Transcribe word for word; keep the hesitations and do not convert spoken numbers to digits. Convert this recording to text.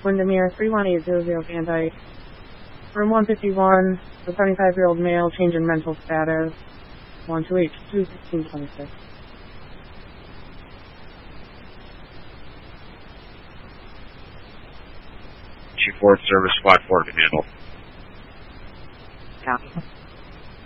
Windermere three one eight zero zero Van Dyke. Room one fifty-one, the seventy-five-year-old male, change in mental status. one two eight two sixteen twenty-six. Chief Ward Service Squad four can handle. Copy.